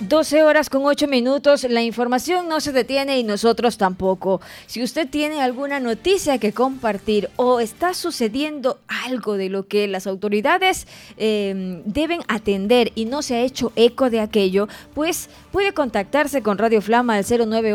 12:08. La información no se detiene y nosotros tampoco. Si usted tiene alguna noticia que compartir o está sucediendo algo de lo que las autoridades deben atender y no se ha hecho eco de aquello, pues puede contactarse con Radio Flama al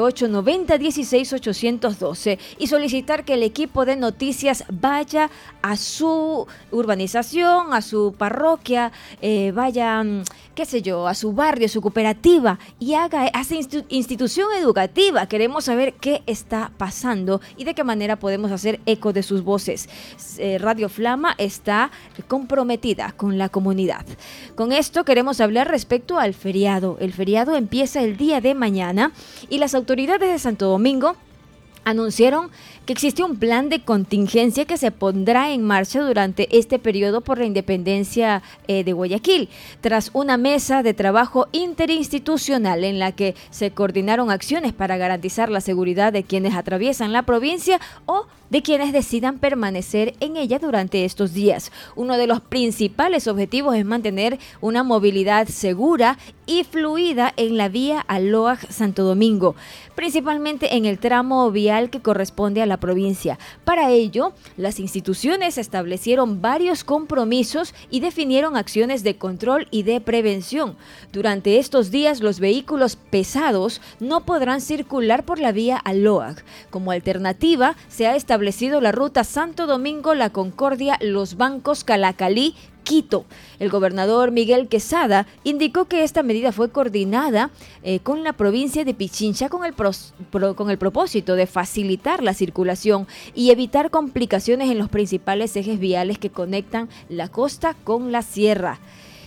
098-9016-812 y solicitar que el equipo de noticias vaya a su urbanización, a su parroquia, vaya, qué sé yo, a su barrio, a su cooperativa y haga esa institución educativa. Queremos saber qué está pasando y de qué manera podemos hacer eco de sus voces. Radio Flama está comprometida con la comunidad. Con esto queremos hablar respecto al feriado. El feriado empieza el día de mañana y las autoridades de Santo Domingo anunciaron que existe un plan de contingencia que se pondrá en marcha durante este periodo por la independencia de Guayaquil, tras una mesa de trabajo interinstitucional en la que se coordinaron acciones para garantizar la seguridad de quienes atraviesan la provincia o de quienes decidan permanecer en ella durante estos días. Uno de los principales objetivos es mantener una movilidad segura y fluida en la vía Aloaj Santo Domingo, principalmente en el tramo vial que corresponde a la provincia. Para ello, las instituciones establecieron varios compromisos y definieron acciones de control y de prevención. Durante estos días, los vehículos pesados no podrán circular por la vía Aloaj. Como alternativa, se ha establecido la ruta Santo Domingo, La Concordia, Los Bancos, Calacalí, Quito. El gobernador Miguel Quesada indicó que esta medida fue coordinada con la provincia de Pichincha con el propósito de facilitar la circulación y evitar complicaciones en los principales ejes viales que conectan la costa con la sierra.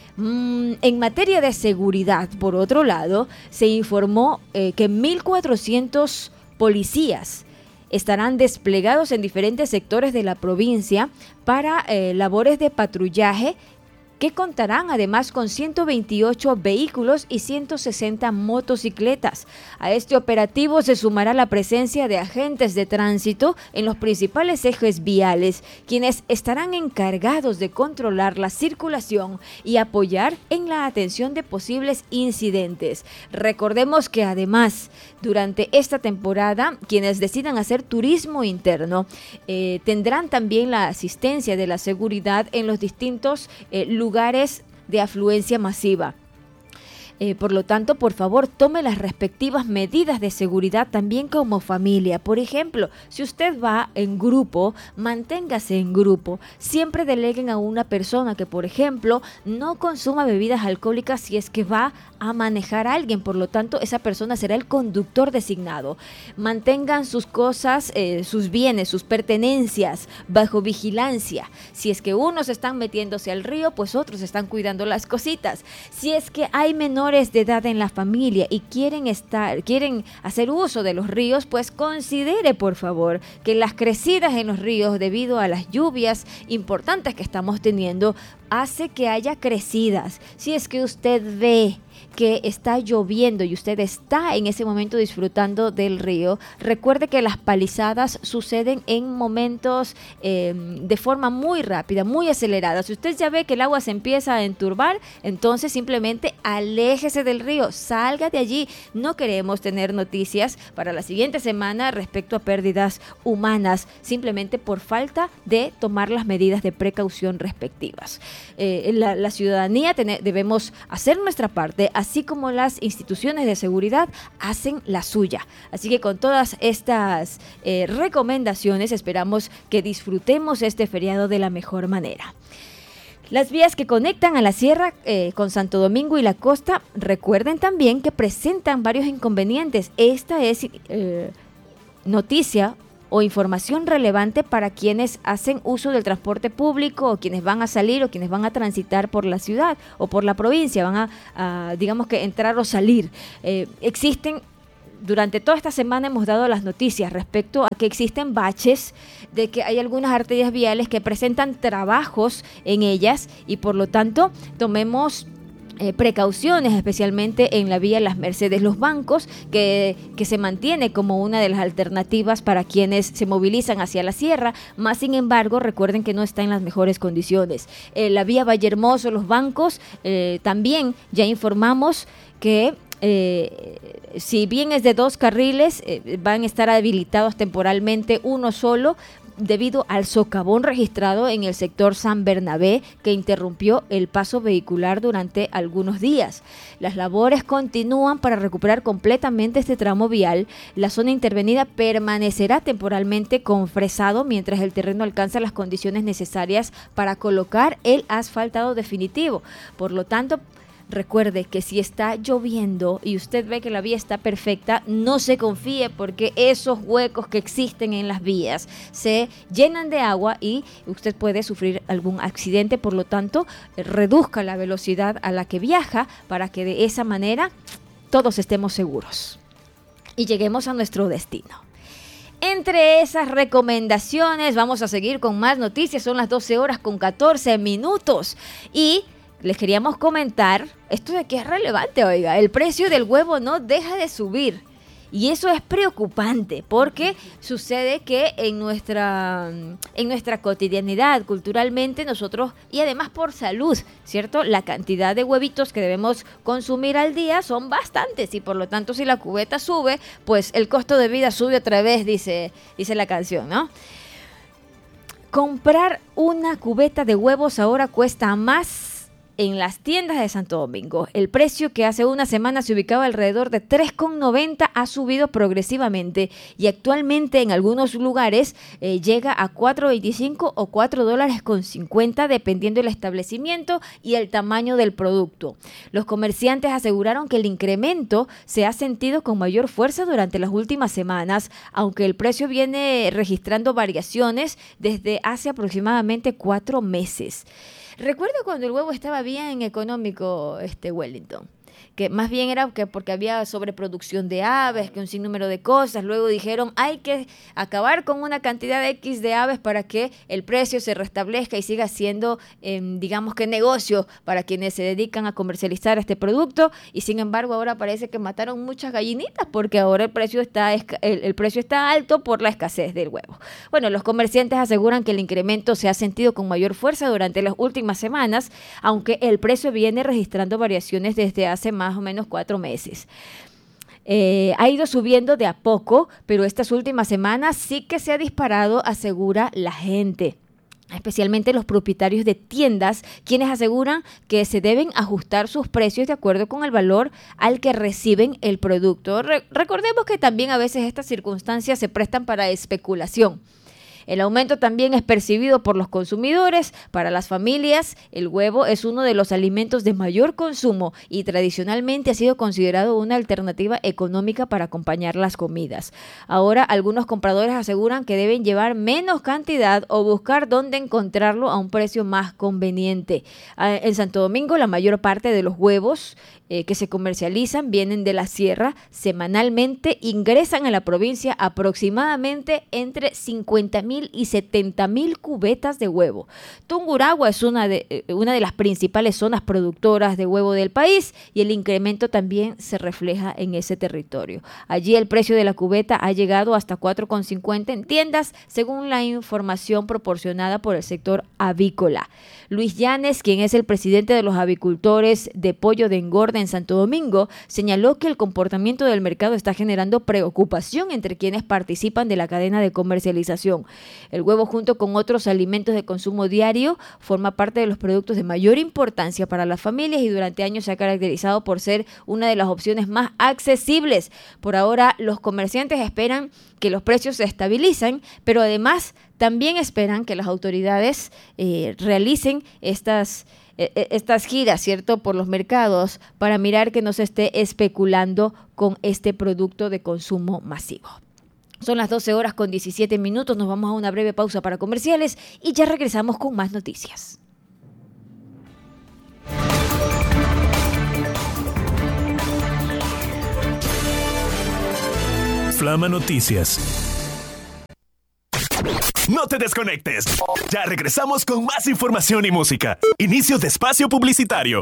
En materia de seguridad, por otro lado, se informó que 1.400 policías estarán desplegados en diferentes sectores de la provincia para labores de patrullaje, que contarán además con 128 vehículos y 160 motocicletas. A este operativo se sumará la presencia de agentes de tránsito en los principales ejes viales, quienes estarán encargados de controlar la circulación y apoyar en la atención de posibles incidentes. Recordemos que además, durante esta temporada, quienes decidan hacer turismo interno tendrán también la asistencia de la seguridad en los distintos lugares de afluencia masiva. Por lo tanto, por favor, tome las respectivas medidas de seguridad también como familia. Por ejemplo, si usted va en grupo, manténgase en grupo. Siempre deleguen a una persona que, por ejemplo, no consuma bebidas alcohólicas si es que va a manejar a alguien. Por lo tanto, esa persona será el conductor designado. Mantengan sus cosas, sus bienes, sus pertenencias bajo vigilancia. Si es que unos están metiéndose al río, pues otros están cuidando las cositas. Si es que hay menores de edad en la familia y quieren hacer uso de los ríos, pues considere por favor que las crecidas en los ríos debido a las lluvias importantes que estamos teniendo hace que haya crecidas. Si es que usted ve que está lloviendo y usted está en ese momento disfrutando del río, recuerde que las palizadas suceden en momentos de forma muy rápida, muy acelerada. Si usted ya ve que el agua se empieza a enturbar, entonces simplemente aléjese del río, salga de allí. No queremos tener noticias para la siguiente semana respecto a pérdidas humanas, simplemente por falta de tomar las medidas de precaución respectivas. La ciudadanía debemos hacer nuestra parte, así como las instituciones de seguridad hacen la suya. Así que con todas estas recomendaciones esperamos que disfrutemos este feriado de la mejor manera. Las vías que conectan a la sierra con Santo Domingo y la costa, recuerden también que presentan varios inconvenientes. Esta es noticia o información relevante para quienes hacen uso del transporte público o quienes van a salir o quienes van a transitar por la ciudad o por la provincia, van a digamos que entrar o salir. Durante toda esta semana hemos dado las noticias respecto a que existen baches, de que hay algunas arterias viales que presentan trabajos en ellas y por lo tanto tomemos precauciones, especialmente en la vía Las Mercedes, Los Bancos, que se mantiene como una de las alternativas para quienes se movilizan hacia la sierra, más sin embargo recuerden que no está en las mejores condiciones. La vía Vallehermoso, Los Bancos, también ya informamos que si bien es de 2 carriles, van a estar habilitados temporalmente uno solo, debido al socavón registrado en el sector San Bernabé, que interrumpió el paso vehicular durante algunos días. Las labores continúan para recuperar completamente este tramo vial. La zona intervenida permanecerá temporalmente con fresado mientras el terreno alcanza las condiciones necesarias para colocar el asfaltado definitivo. Por lo tanto, recuerde que si está lloviendo y usted ve que la vía está perfecta, no se confíe, porque esos huecos que existen en las vías se llenan de agua y usted puede sufrir algún accidente. Por lo tanto, reduzca la velocidad a la que viaja para que de esa manera todos estemos seguros y lleguemos a nuestro destino. Entre esas recomendaciones, vamos a seguir con más noticias. Son las 12:14 y les queríamos comentar, esto de que es relevante, oiga, el precio del huevo no deja de subir. Y eso es preocupante, porque sucede que en nuestra cotidianidad, culturalmente, nosotros, y además por salud, ¿cierto? La cantidad de huevitos que debemos consumir al día son bastantes, y por lo tanto, si la cubeta sube, pues el costo de vida sube otra vez, dice la canción, ¿no? Comprar una cubeta de huevos ahora cuesta más en las tiendas de Santo Domingo. El precio, que hace una semana se ubicaba alrededor de 3,90, ha subido progresivamente y actualmente en algunos lugares llega a 4.25 o $4.50, dependiendo del establecimiento y el tamaño del producto. Los comerciantes aseguraron que el incremento se ha sentido con mayor fuerza durante las últimas semanas, aunque el precio viene registrando variaciones desde hace aproximadamente 4 meses. Recuerdo cuando el huevo estaba bien económico, Wellington, que más bien era que porque había sobreproducción de aves, que un sinnúmero de cosas. Luego dijeron, hay que acabar con una cantidad X de aves para que el precio se restablezca y siga siendo, digamos que negocio para quienes se dedican a comercializar este producto. Y sin embargo, ahora parece que mataron muchas gallinitas, porque ahora el precio está alto por la escasez del huevo. Bueno, los comerciantes aseguran que el incremento se ha sentido con mayor fuerza durante las últimas semanas, aunque el precio viene registrando variaciones desde hace más o menos 4 meses. Ha ido subiendo de a poco, pero estas últimas semanas sí que se ha disparado, asegura la gente. Especialmente los propietarios de tiendas, quienes aseguran que se deben ajustar sus precios de acuerdo con el valor al que reciben el producto. Recordemos que también a veces estas circunstancias se prestan para especulación. El aumento también es percibido por los consumidores. Para las familias, el huevo es uno de los alimentos de mayor consumo y tradicionalmente ha sido considerado una alternativa económica para acompañar las comidas. Ahora, algunos compradores aseguran que deben llevar menos cantidad o buscar dónde encontrarlo a un precio más conveniente. En Santo Domingo, la mayor parte de los huevos que se comercializan vienen de la sierra. Semanalmente ingresan a la provincia aproximadamente entre 50.000 y 70.000 cubetas de huevo. Tungurahua es una de las principales zonas productoras de huevo del país y el incremento también se refleja en ese territorio. Allí el precio de la cubeta ha llegado hasta 4,50 en tiendas, según la información proporcionada por el sector avícola. Luis Llanes, quien es el presidente de los avicultores de pollo de engorda en Santo Domingo, señaló que el comportamiento del mercado está generando preocupación entre quienes participan de la cadena de comercialización. El huevo, junto con otros alimentos de consumo diario, forma parte de los productos de mayor importancia para las familias y durante años se ha caracterizado por ser una de las opciones más accesibles. Por ahora, los comerciantes esperan que los precios se estabilicen, pero además también esperan que las autoridades realicen estas giras, ¿cierto?, por los mercados para mirar que no se esté especulando con este producto de consumo masivo. Son las 12:17, nos vamos a una breve pausa para comerciales y ya regresamos con más noticias. Flama Noticias. No te desconectes. Ya regresamos con más información y música. Inicio de espacio publicitario.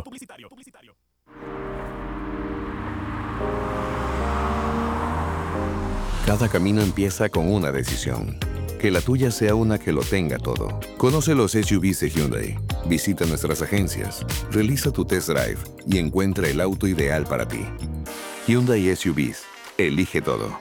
Cada camino empieza con una decisión. Que la tuya sea una que lo tenga todo. Conoce los SUVs de Hyundai. Visita nuestras agencias. Realiza tu test drive y encuentra el auto ideal para ti. Hyundai SUVs. Elige todo.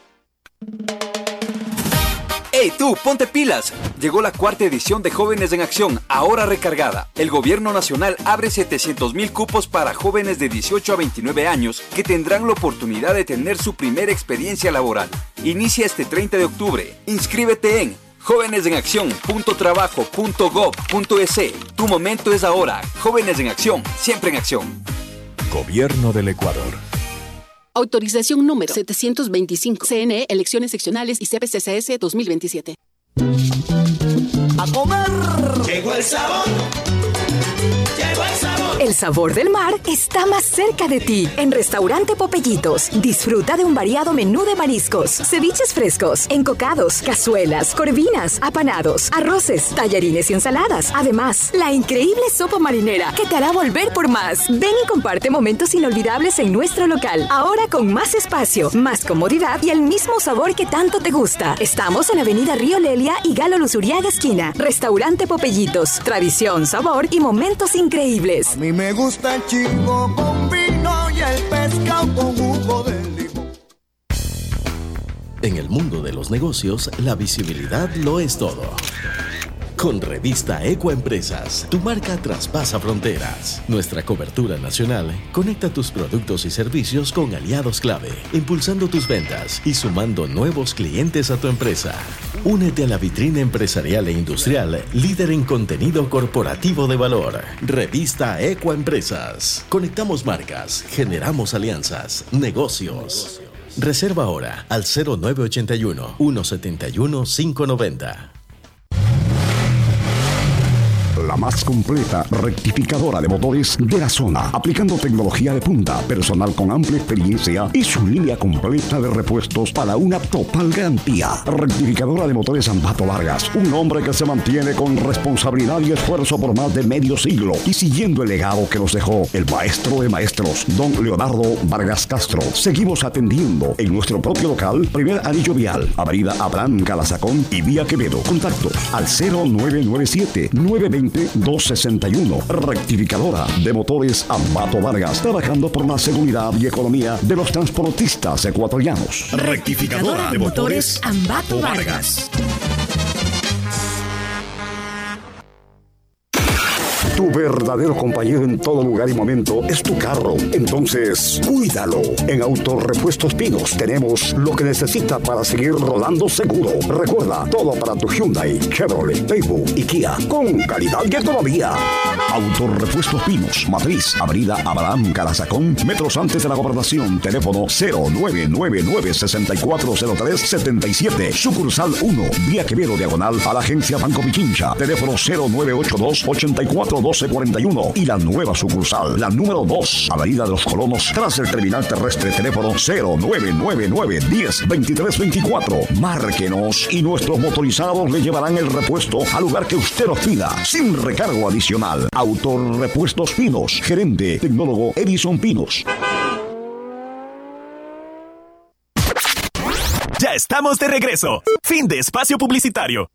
¡Hey tú, ponte pilas! Llegó la 4ª edición de Jóvenes en Acción, ahora recargada. El gobierno nacional abre 700,000 cupos para jóvenes de 18 a 29 años que tendrán la oportunidad de tener su primera experiencia laboral. Inicia este 30 de octubre. Inscríbete en jovenesenaccion.trabajo.gov.es. Tu momento es ahora. Jóvenes en Acción, siempre en acción. Gobierno del Ecuador. Autorización número 725. CNE, Elecciones Seccionales y CPCCS 2027. ¡A comer! Llegó el sabor. Llegó el sabor. El sabor del mar está más cerca de ti. En Restaurante Popellitos. Disfruta de un variado menú de mariscos, ceviches frescos, encocados, cazuelas, corvinas, apanados, arroces, tallarines y ensaladas. Además, la increíble sopa marinera que te hará volver por más. Ven y comparte momentos inolvidables en nuestro local. Ahora con más espacio, más comodidad y el mismo sabor que tanto te gusta. Estamos en Avenida Río Lelia y Galo Luzuriaga esquina. Restaurante Popellitos. Tradición, sabor y momentos increíbles. A mí me gusta el chico con vino y el pescado con jugo de limón. En el mundo de los negocios, la visibilidad lo es todo. Con Revista Ecoempresas, tu marca traspasa fronteras. Nuestra cobertura nacional conecta tus productos y servicios con aliados clave, impulsando tus ventas y sumando nuevos clientes a tu empresa. Únete a la vitrina empresarial e industrial, líder en contenido corporativo de valor. Revista Ecoempresas. Conectamos marcas, generamos alianzas, negocios. Reserva ahora al 0981-171-590. La más completa rectificadora de motores de la zona, aplicando tecnología de punta, personal con amplia experiencia y su línea completa de repuestos para una total garantía. Rectificadora de motores Ambato Vargas, un hombre que se mantiene con responsabilidad y esfuerzo por más de medio siglo y siguiendo el legado que nos dejó el maestro de maestros, don Leonardo Vargas Castro. Seguimos atendiendo en nuestro propio local, primer anillo vial, avenida Abraham Calazacón y vía Quevedo. Contactos al 0997-920-261. Rectificadora de motores Ambato Vargas, trabajando por la seguridad y economía de los transportistas ecuatorianos. Rectificadora de motores Ambato Vargas. Tu verdadero compañero en todo lugar y momento es tu carro. Entonces, cuídalo. En Autorepuestos Pinos tenemos lo que necesita para seguir rodando seguro. Recuerda, todo para tu Hyundai, Chevrolet, Daewoo y Kia, con calidad y economía. Autorepuestos Pinos, Matriz, avenida Abraham Calazacón, metros antes de la Gobernación. Teléfono 0999-640377. Sucursal 1, vía Quevedo, diagonal a la agencia Banco Pichincha. Teléfono 0982-841241. Y la nueva sucursal, la número 2, avenida de los Colonos, tras el terminal terrestre. Teléfono 0999-102324. Márquenos y nuestros motorizados le llevarán el repuesto al lugar que usted nos pida, sin recargo adicional. Autorepuestos Pinos, gerente tecnólogo Edison Pinos. Ya estamos de regreso. Fin de espacio publicitario.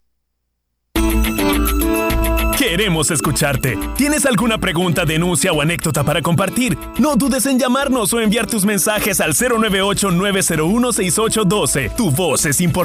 Queremos escucharte. ¿Tienes alguna pregunta, denuncia o anécdota para compartir? No dudes en llamarnos o enviar tus mensajes al 098-901-6812. Tu voz es importante.